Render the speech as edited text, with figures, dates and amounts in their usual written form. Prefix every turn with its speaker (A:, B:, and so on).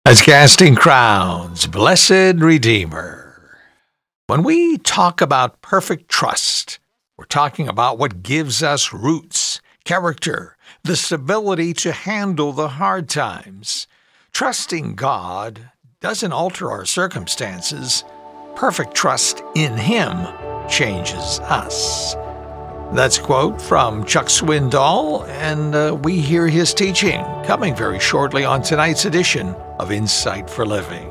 A: As Casting Crowns, Blessed Redeemer. When we talk about perfect trust, we're talking about what gives us roots, character, the stability to handle the hard times. Trusting God doesn't alter our circumstances. Perfect trust in Him changes us. That's a quote from Chuck Swindoll, and we hear his teaching coming very shortly on tonight's edition of Insight for Living.